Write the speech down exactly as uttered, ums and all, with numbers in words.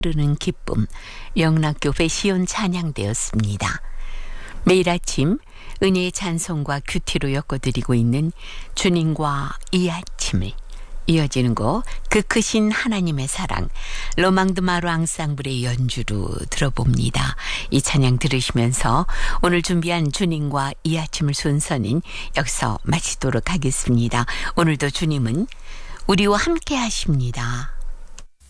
흐르는 기쁨, 영락교회 시온 찬양되었습니다. 매일 아침 은혜의 찬송과 큐티로 엮어드리고 있는 주님과 이 아침을, 이어지는 곡 그 크신 하나님의 사랑, 로망드마루 앙상블의 연주로 들어봅니다. 이 찬양 들으시면서 오늘 준비한 주님과 이 아침을 순서는 여기서 마치도록 하겠습니다. 오늘도 주님은 우리와 함께 하십니다.